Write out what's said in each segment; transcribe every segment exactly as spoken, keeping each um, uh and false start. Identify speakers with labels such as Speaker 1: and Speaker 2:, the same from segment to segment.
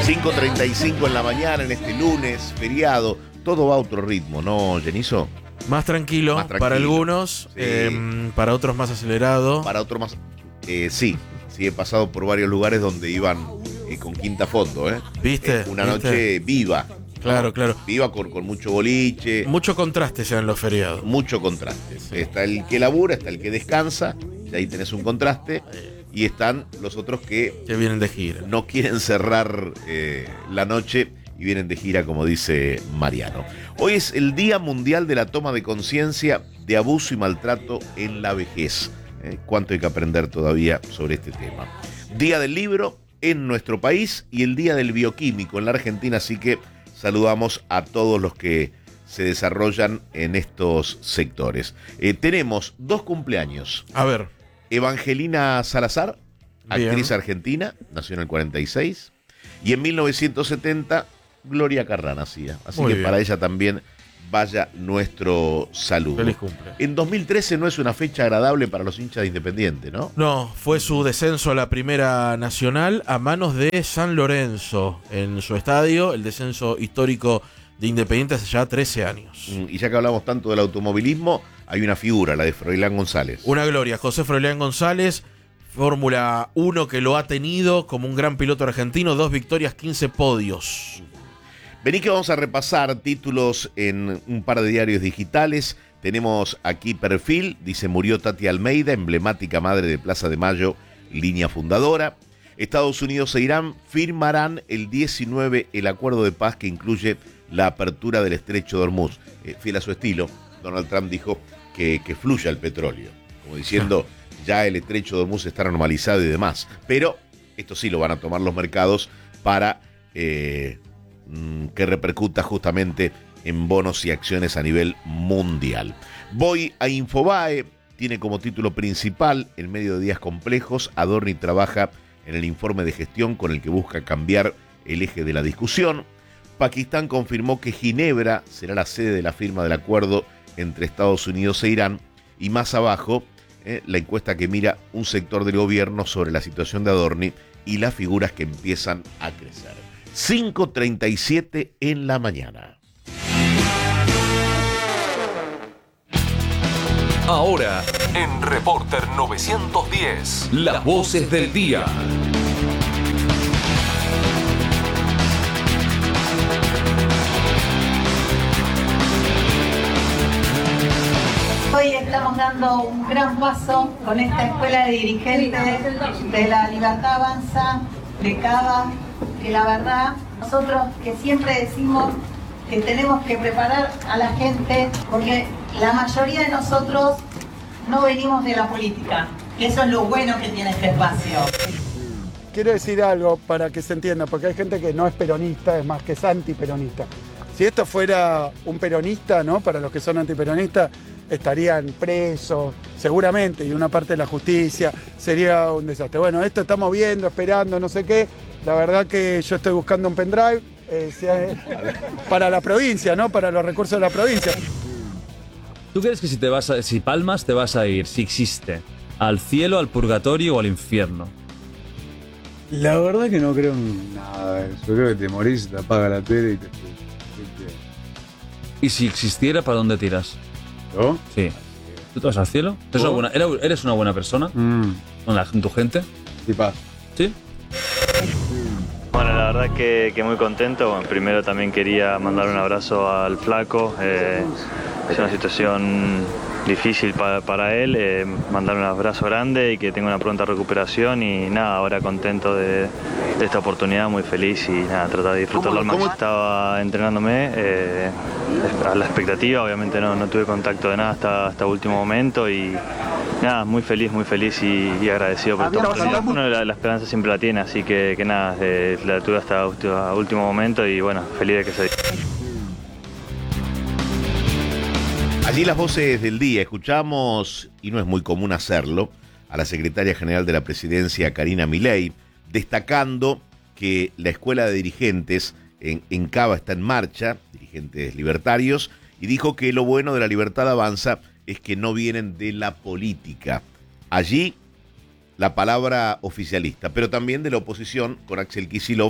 Speaker 1: cinco treinta y cinco en la mañana, en este lunes, feriado. Todo va a otro ritmo, ¿no, Genizo?
Speaker 2: Más tranquilo,
Speaker 1: Más tranquilo.
Speaker 2: para algunos,
Speaker 1: Sí.
Speaker 2: eh, para otros más acelerado.
Speaker 1: Para otros más... Eh, sí, sí, he pasado por varios lugares donde iban eh, con quinta fondo, ¿eh?
Speaker 2: ¿Viste?
Speaker 1: Eh, una
Speaker 2: ¿Viste?
Speaker 1: noche viva.
Speaker 2: Claro,
Speaker 1: ¿no?
Speaker 2: claro.
Speaker 1: Viva con, con mucho boliche.
Speaker 2: Mucho contraste ya en los feriados.
Speaker 1: Mucho contraste. Está el que labura, está el que descansa, y ahí tenés un contraste. Y están los otros que...
Speaker 2: Que vienen de gira.
Speaker 1: No quieren cerrar eh, la noche y vienen de gira, como dice Mariano. Hoy es el Día Mundial de la Toma de Conciencia de Abuso y Maltrato en la Vejez. Eh, ¿Cuánto hay que aprender todavía sobre este tema? Día del Libro en nuestro país y el Día del Bioquímico en la Argentina, así que saludamos a todos los que se desarrollan en estos sectores. Eh, tenemos dos cumpleaños.
Speaker 2: A ver.
Speaker 1: Evangelina Salazar,
Speaker 2: Bien.
Speaker 1: actriz argentina, nació en el cuarenta y seis, y en mil novecientos setenta Gloria Carrá nacía. Así
Speaker 2: Muy
Speaker 1: que
Speaker 2: bien.
Speaker 1: para ella también vaya nuestro saludo.
Speaker 2: Feliz cumple.
Speaker 1: En dos mil trece no es una fecha agradable para los hinchas de Independiente, ¿no?
Speaker 2: No, fue su descenso a la Primera Nacional a manos de San Lorenzo en su estadio, el descenso histórico de Independiente hace ya trece años.
Speaker 1: Mm, Y ya que hablamos tanto del automovilismo, hay una figura, la de Froilán González.
Speaker 2: Una gloria, José Froilán González, Fórmula uno que lo ha tenido como un gran piloto argentino, dos victorias, quince podios.
Speaker 1: Vení que vamos a repasar títulos en un par de diarios digitales. Tenemos aquí Perfil, dice murió Tati Almeida, emblemática madre de Plaza de Mayo, línea fundadora. Estados Unidos e Irán firmarán el diecinueve el acuerdo de paz que incluye la apertura del estrecho de Hormuz. Eh, fiel a su estilo, Donald Trump dijo que, que fluya el petróleo, como diciendo ya el estrecho de Hormuz está normalizado y demás. Pero esto sí lo van a tomar los mercados para... Eh, que repercuta justamente en bonos y acciones a nivel mundial. Voy a Infobae, tiene como título principal: en medio de días complejos, Adorni trabaja en el informe de gestión con el que busca cambiar el eje de la discusión. Pakistán confirmó que Ginebra será la sede de la firma del acuerdo entre Estados Unidos e Irán. Y más abajo, eh, la encuesta que mira un sector del gobierno sobre la situación de Adorni y las figuras que empiezan a crecer. cinco treinta y siete en la mañana.
Speaker 3: Ahora, en Reporter novecientos diez, las voces del día.
Speaker 4: Hoy estamos dando un gran paso con esta escuela de dirigentes de la Libertad Avanza, de Cava, que la verdad, nosotros que siempre decimos que tenemos que preparar a la gente, porque la mayoría de nosotros no venimos de la política. Eso es lo bueno que tiene este espacio.
Speaker 5: Quiero decir algo para que se entienda, porque hay gente que no es peronista, es más que es antiperonista. Si esto fuera un peronista, ¿no? Para los que son antiperonistas, estarían presos, seguramente, y una parte de la justicia, sería un desastre. Bueno, esto estamos viendo, esperando, no sé qué. La verdad que yo estoy buscando un pendrive eh, sea, para la provincia, ¿no? Para los recursos de la provincia.
Speaker 6: ¿Tú crees que si te vas a, si palmas te vas a ir, si existe, al cielo, al purgatorio o al infierno?
Speaker 7: La verdad que no creo en nada de eso. Yo creo que te morís, te apaga la tele y te...
Speaker 6: ¿Y si existiera, para dónde tiras?
Speaker 7: ¿Yo?
Speaker 6: Sí. ¿Tú te vas al cielo? ¿Eres una buena, eres- eres una buena persona?
Speaker 7: Mm.
Speaker 6: ¿Con la, con tu gente?
Speaker 7: Sí, paz.
Speaker 6: ¿Sí?
Speaker 8: Bueno, la verdad que, que muy contento. Bueno, primero también quería mandar un abrazo al flaco. Eh, es una situación difícil para, para él. Eh, mandar un abrazo grande y que tenga una pronta recuperación. Y nada, ahora contento de, de esta oportunidad, muy feliz y nada, tratar de disfrutarlo al máximo. Estaba entrenándome eh, a la expectativa, obviamente no, no tuve contacto de nada hasta, hasta último momento y nada, muy feliz, muy feliz y, y agradecido por esta oportunidad. Uno la, la esperanza siempre la tiene, así que, que nada, eh, la tuve hasta último, último momento y bueno, feliz de que se dé.
Speaker 1: Allí las voces del día. Escuchamos, y no es muy común hacerlo, a la secretaria general de la presidencia, Karina Milei, destacando que la escuela de dirigentes en, en Cava está en marcha, dirigentes libertarios, y dijo que lo bueno de la Libertad Avanza es que no vienen de la política. Allí la palabra oficialista, pero también de la oposición, con Axel Kicillof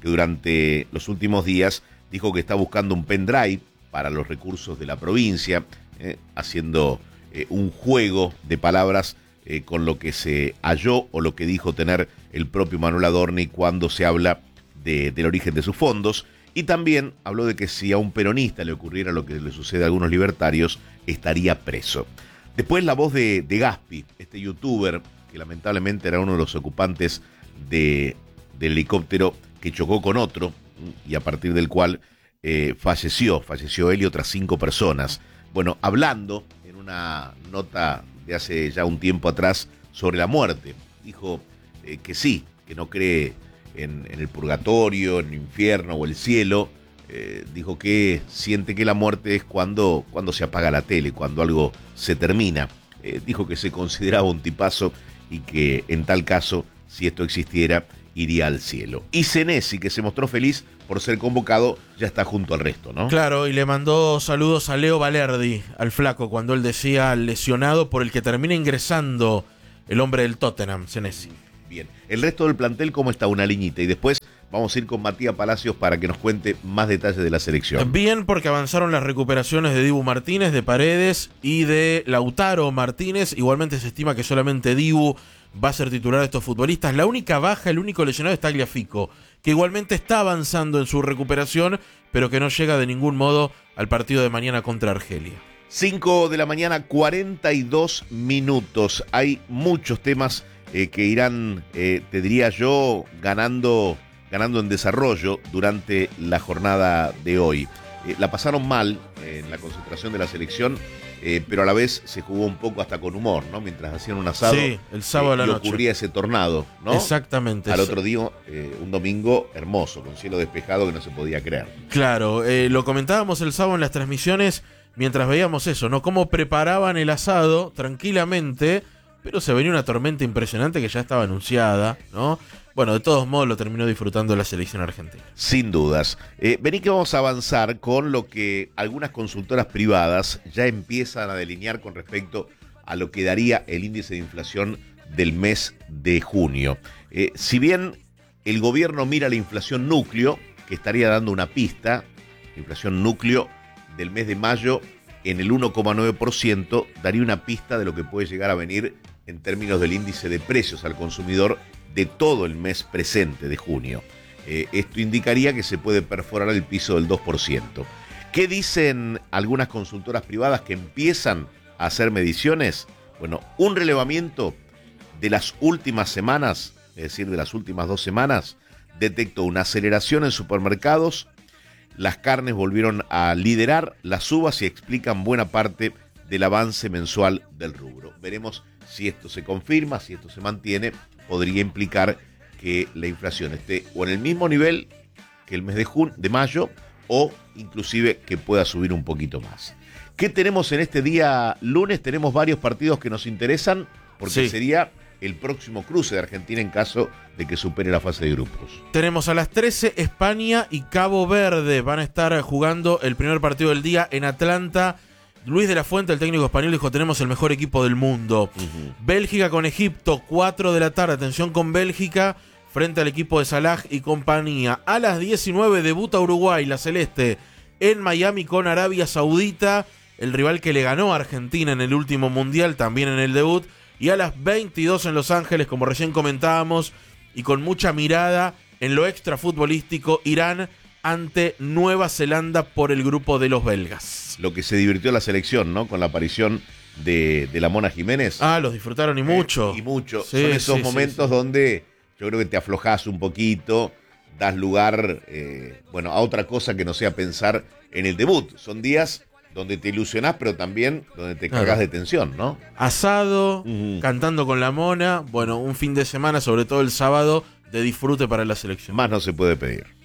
Speaker 1: que durante los últimos días dijo que está buscando un pendrive para los recursos de la provincia, eh, haciendo eh, un juego de palabras eh, con lo que se halló o lo que dijo tener el propio Manuel Adorni cuando se habla de, del origen de sus fondos. Y también habló de que si a un peronista le ocurriera lo que le sucede a algunos libertarios, estaría preso. Después la voz de, de Gaspi, este youtuber que lamentablemente era uno de los ocupantes de, del helicóptero que chocó con otro y a partir del cual eh, falleció, falleció él y otras cinco personas. Bueno, hablando en una nota de hace ya un tiempo atrás sobre la muerte, dijo eh, que sí, que no cree en, en el purgatorio, en el infierno o el cielo. Eh, dijo que siente que la muerte es cuando, cuando se apaga la tele, cuando algo se termina. Eh, dijo que se consideraba un tipazo y que en tal caso, si esto existiera, iría al cielo. Y Senesi, que se mostró feliz por ser convocado, ya está junto al resto, ¿no?
Speaker 2: Claro, y le mandó saludos a Leo Valerdi, al flaco, cuando él decía lesionado por el que termina ingresando el hombre del Tottenham, Senesi.
Speaker 1: Bien, el resto del plantel, ¿cómo está? Una liñita. Y después vamos a ir con Matías Palacios para que nos cuente más detalles de la selección.
Speaker 2: Bien, porque avanzaron las recuperaciones de Dibu Martínez, de Paredes y de Lautaro Martínez. Igualmente se estima que solamente Dibu va a ser titular de estos futbolistas. La única baja, el único lesionado es Tagliafico, que igualmente está avanzando en su recuperación, pero que no llega de ningún modo al partido de mañana contra Argelia.
Speaker 1: cinco de la mañana, cuarenta y dos minutos. Hay muchos temas eh, que irán, eh, te diría yo, ganando, ganando en desarrollo durante la jornada de hoy. Eh, la pasaron mal eh, en la concentración de la selección, Eh, pero a la vez se jugó un poco hasta con humor, ¿no? Mientras hacían un asado.
Speaker 2: Sí, el sábado
Speaker 1: eh,
Speaker 2: a la
Speaker 1: y
Speaker 2: noche.
Speaker 1: ocurría ese tornado, ¿no?
Speaker 2: Exactamente.
Speaker 1: Al otro día, eh, un domingo hermoso, con cielo despejado que no se podía creer.
Speaker 2: Claro, eh, lo comentábamos el sábado en las transmisiones mientras veíamos eso, ¿no? Cómo preparaban el asado tranquilamente, pero se venía una tormenta impresionante que ya estaba anunciada, ¿no? Bueno, de todos modos lo terminó disfrutando la selección argentina.
Speaker 1: Sin dudas. Eh, vení que vamos a avanzar con lo que algunas consultoras privadas ya empiezan a delinear con respecto a lo que daría el índice de inflación del mes de junio. Eh, si bien el gobierno mira la inflación núcleo, que estaría dando una pista, la inflación núcleo del mes de mayo en el uno coma nueve por ciento, daría una pista de lo que puede llegar a venir en términos del índice de precios al consumidor de todo el mes presente de junio. Eh, esto indicaría que se puede perforar el piso del dos por ciento. ¿Qué dicen algunas consultoras privadas que empiezan a hacer mediciones? Bueno, un relevamiento de las últimas semanas, es decir, de las últimas dos semanas, detectó una aceleración en supermercados, las carnes volvieron a liderar las uvas y explican buena parte del avance mensual del rubro. Veremos si esto se confirma, si esto se mantiene. Podría implicar que la inflación esté o en el mismo nivel que el mes de junio, de mayo, o inclusive que pueda subir un poquito más. ¿Qué tenemos en este día lunes? Tenemos varios partidos que nos interesan, porque
Speaker 2: sí,
Speaker 1: sería el próximo cruce de Argentina en caso de que supere la fase de grupos.
Speaker 2: Tenemos a las trece España y Cabo Verde. Van a estar jugando el primer partido del día en Atlanta. Luis de la Fuente, el técnico español, dijo: tenemos el mejor equipo del mundo. Uh-huh. Bélgica con Egipto, cuatro de la tarde. Atención con Bélgica frente al equipo de Salah y compañía. A las diecinueve debuta Uruguay, la Celeste, en Miami con Arabia Saudita, el rival que le ganó a Argentina en el último mundial, también en el debut. Y a las veintidós en Los Ángeles, como recién comentábamos, y con mucha mirada en lo extrafutbolístico, Irán ante Nueva Zelanda por el grupo de los belgas.
Speaker 1: Lo que se divirtió la selección, ¿no? Con la aparición de, de la Mona Jiménez.
Speaker 2: Ah, los disfrutaron y mucho.
Speaker 1: Eh, y mucho.
Speaker 2: Sí,
Speaker 1: Son esos
Speaker 2: sí,
Speaker 1: momentos
Speaker 2: sí, sí.
Speaker 1: donde yo creo que te aflojás un poquito, das lugar, eh, bueno, a otra cosa que no sea pensar en el debut. Son días donde te ilusionás, pero también donde te cargas claro. de tensión, ¿no?
Speaker 2: Asado, uh-huh. cantando con la Mona. Bueno, un fin de semana, sobre todo el sábado, de disfrute para la selección.
Speaker 1: Más no se puede pedir.